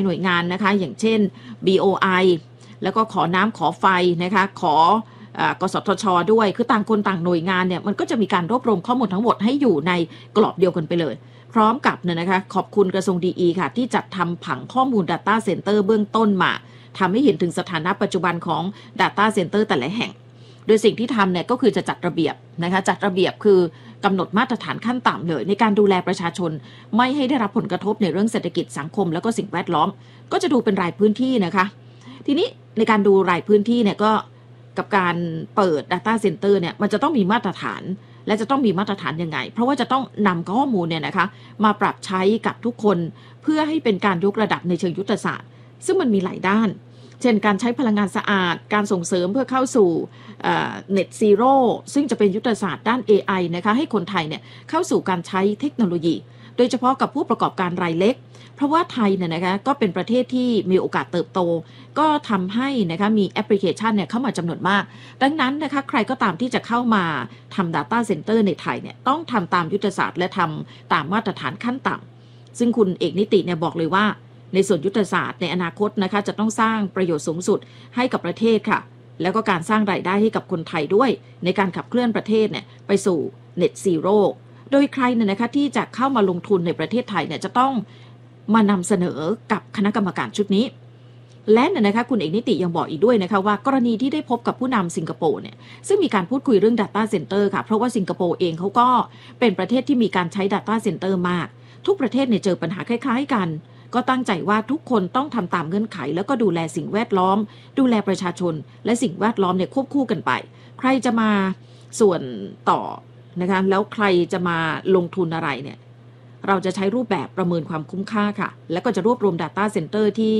หน่วยงานนะคะอย่างเช่น BOI แล้วก็ขอน้ำขอไฟนะคะขอกสทช.ด้วยคือต่างคนต่างหน่วยงานเนี่ยมันก็จะมีการรวบรวมข้อมูลทั้งหมดให้อยู่ในกรอบเดียวกันไปเลยพร้อมกับเนี่ยนะคะขอบคุณกระทรวงดีค่ะที่จัดทำผังข้อมูล Data Center เบื้องต้นมาทำให้เห็นถึงสถานะปัจจุบันของ Data Center แต่ละแห่งโดยสิ่งที่ทำเนี่ยก็คือจะจัดระเบียบนะคะจัดระเบียบคือกำหนดมาตรฐานขั้นต่ำเลยในการดูแลประชาชนไม่ให้ได้รับผลกระทบในเรื่องเศรษฐกิจสังคมแล้วก็สิ่งแวดล้อมก็จะดูเป็นรายพื้นที่นะคะทีนี้ในการดูรายพื้นที่เนี่ยก็กับการเปิด Data Center เนี่ยมันจะต้องมีมาตรฐานและจะต้องมีมาตรฐานยังไงเพราะว่าจะต้องนำข้อมูลเนี่ยนะคะมาปรับใช้กับทุกคนเพื่อให้เป็นการยกระดับในเชิงยุทธศาสตร์ซึ่งมันมีหลายด้านเช่นการใช้พลังงานสะอาดการส่งเสริมเพื่อเข้าสู่Net Zero ซึ่งจะเป็นยุทธศาสตร์ด้าน AI นะคะให้คนไทยเนี่ยเข้าสู่การใช้เทคโนโลยีโดยเฉพาะกับผู้ประกอบการรายเล็กเพราะว่าไทยเนี่ยนะคะก็เป็นประเทศที่มีโอกาสเติบโตก็ทำให้นะคะมีแอปพลิเคชันเนี่ยเข้ามาจำนวนมากดังนั้นนะคะใครก็ตามที่จะเข้ามาทำ Data Center ในไทยเนี่ยต้องทำตามยุทธศาสตร์และทำตามมาตรฐานขั้นต่ำซึ่งคุณเอกนิติเนี่ยบอกเลยว่าในส่วนยุทธศาสตร์ในอนาคตนะคะจะต้องสร้างประโยชน์สูงสุดให้กับประเทศค่ะแล้วก็การสร้างรายได้ให้กับคนไทยด้วยในการขับเคลื่อนประเทศเนี่ยไปสู่ Net Zero โดยใครเนี่ยนะคะที่จะเข้ามาลงทุนในประเทศไทยเนี่ยจะต้องมานำเสนอกับคณะกรรมการชุดนี้และนะคะคุณเอกนิติยังบอกอีกด้วยนะคะว่ากรณีที่ได้พบกับผู้นำสิงคโปร์เนี่ยซึ่งมีการพูดคุยเรื่อง Data Center ค่ะเพราะว่าสิงคโปร์เองเขาก็เป็นประเทศที่มีการใช้ Data Center มากทุกประเทศเนี่ยเจอปัญหาคล้ายๆกันก็ตั้งใจว่าทุกคนต้องทำตามเงื่อนไขแล้วก็ดูแลสิ่งแวดล้อมดูแลประชาชนและสิ่งแวดล้อมเนี่ยควบคู่กันไปใครจะมาส่วนต่อนะคะแล้วใครจะมาลงทุนอะไรเนี่ยเราจะใช้รูปแบบประเมินความคุ้มค่าค่ะแล้วก็จะรวบรวม Data Center ที่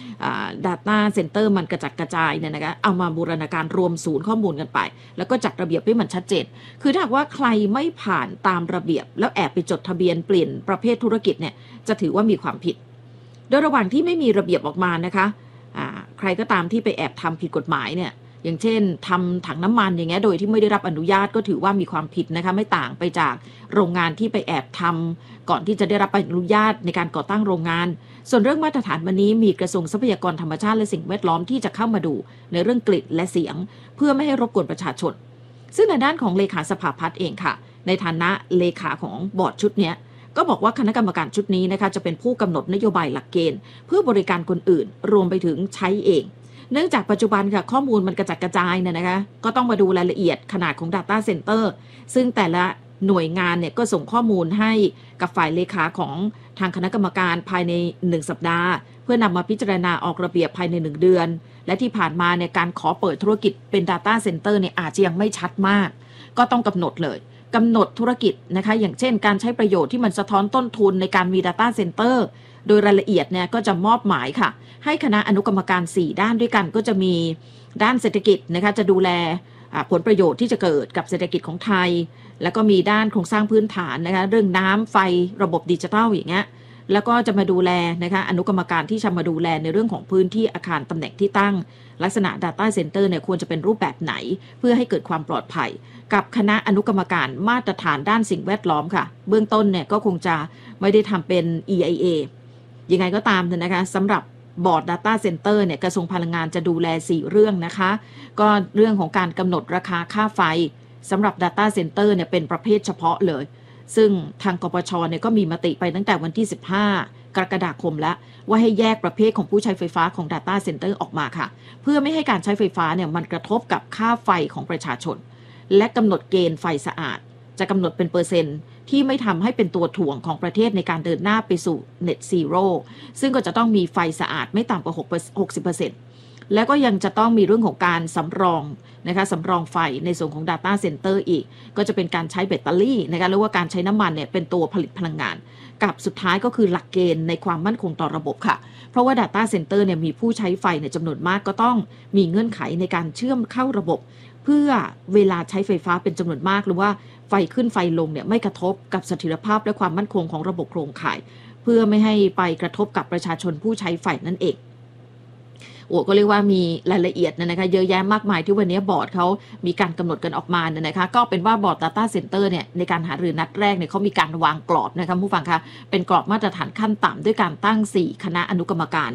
Data Center มันกระจัดกระจายเนี่ยนะคะเอามาบูรณาการรวมศูนย์ข้อมูลกันไปแล้วก็จัดระเบียบให้มันชัดเจนคือถ้าว่าใครไม่ผ่านตามระเบียบแล้วแอบไปจดทะเบียนเปลี่ยนประเภทธุรกิจเนี่ยจะถือว่ามีความผิดโดยระหว่างที่ไม่มีระเบียบออกมานะคะใครก็ตามที่ไปแอบทำผิดกฎหมายเนี่ยอย่างเช่นทำถังน้ำมันอย่างเงี้ยโดยที่ไม่ได้รับอนุญาตก็ถือว่ามีความผิดนะคะไม่ต่างไปจากโรงงานที่ไปแอบทำก่อนที่จะได้รับอนุญาตในการก่อตั้งโรงงานส่วนเรื่องมาตรฐานวันนี้มีกระทรวงทรัพยากรธรรมชาติและสิ่งแวดล้อมที่จะเข้ามาดูในเรื่องกลิ่นและเสียงเพื่อไม่ให้รบกวนประชาชนซึ่งในด้านของเลขาสภาพัฒน์เองค่ะในฐานะเลขาของบอร์ดชุดนี้ก็บอกว่าคณะกรรมการชุดนี้นะคะจะเป็นผู้กำหนดนโยบายหลักเกณฑ์เพื่อบริการคนอื่นรวมไปถึงใช้เองเนื่องจากปัจจุบันค่ะข้อมูลมันกระจัดกระจายเนี่ยนะคะก็ต้องมาดูรายละเอียดขนาดของ Data Center ซึ่งแต่ละหน่วยงานเนี่ยก็ส่งข้อมูลให้กับฝ่ายเลขาของทางคณะกรรมการภายใน1สัปดาห์เพื่อนำมาพิจารณาออกระเบียบภายใน1เดือนและที่ผ่านมาเนี่ยการขอเปิดธุรกิจเป็น Data Center เนี่ยอาจจะยังไม่ชัดมากก็ต้องกำหนดเลยกำหนดธุรกิจนะคะอย่างเช่นการใช้ประโยชน์ที่มันสะท้อนต้นทุนในการมี Data Center โดยรายละเอียดเนี่ยก็จะมอบหมายค่ะให้คณะอนุกรรมการ4ด้านด้วยกันก็จะมีด้านเศรษฐกิจนะคะจะดูแลผลประโยชน์ที่จะเกิดกับเศรษฐกิจของไทยแล้วก็มีด้านโครงสร้างพื้นฐานนะคะเรื่องน้ำไฟระบบดิจิทัลอย่างเงี้ยแล้วก็จะมาดูแลนะคะอนุกรรมการที่จะมาดูแลในเรื่องของพื้นที่อาคารตำแหน่งที่ตั้งลักษณะ Data Center เนี่ยควรจะเป็นรูปแบบไหนเพื่อให้เกิดความปลอดภัยกับคณะอนุกรรมการมาตรฐานด้านสิ่งแวดล้อมค่ะเบื้องต้นเนี่ยก็คงจะไม่ได้ทำเป็น EIA ยังไงก็ตามนะคะสำหรับบอร์ด Data Center เนี่ยกระทรวงพลังงานจะดูแล4เรื่องนะคะก็เรื่องของการกำหนดราคาค่าไฟสำหรับ Data Center เนี่ยเป็นประเภทเฉพาะเลยซึ่งทางกปช.เนี่ยก็มีมติไปตั้งแต่วันที่15กรกฎาคมแล้วว่าให้แยกประเภทของผู้ใช้ไฟฟ้าของ Data Center ออกมาค่ะเพื่อไม่ให้การใช้ไฟฟ้าเนี่ยมันกระทบกับค่าไฟของประชาชนและกำหนดเกณฑ์ไฟสะอาดจะกำหนดเป็นเปอร์เซ็นต์ที่ไม่ทำให้เป็นตัวถ่วงของประเทศในการเดินหน้าไปสู่ Net Zero ซึ่งก็จะต้องมีไฟสะอาดไม่ต่ำกว่า 60% แล้วก็ยังจะต้องมีเรื่องของการสำรองนะคะสำรองไฟในส่วนของ Data Center อีกก็จะเป็นการใช้แบตเตอรี่นะคะหรือว่าการใช้น้ำมันเนี่ยเป็นตัวผลิตพลังงานกับสุดท้ายก็คือหลักเกณฑ์ในความมั่นคงต่อระบบค่ะเพราะว่า Data Center เนี่ยมีผู้ใช้ไฟในจำนวนมากก็ต้องมีเงื่อนไขในการเชื่อมเข้าระบบเพื่อเวลาใช้ไฟฟ้าเป็นจำนวนมากหรือว่าไฟขึ้นไฟลงเนี่ยไม่กระทบกับเสถียรภาพและความมั่นคงของระบบโครงข่ายเพื่อไม่ให้ไปกระทบกับประชาชนผู้ใช้ไฟนั่นเองก็เรียกว่ามีรายละเอียดนะคะเยอะแยะมากมายที่วันนี้บอร์ดเขามีการกำหนดกันออกมานะคะก็เป็นว่าบอร์ด Data Center เนี่ยในการหารือนัดแรกเนี่ยเขามีการวางกรอบนะคะผู้ฟังคะเป็นกรอบมาตรฐานขั้นต่ำด้วยการตั้ง4คณะอนุกรรมการ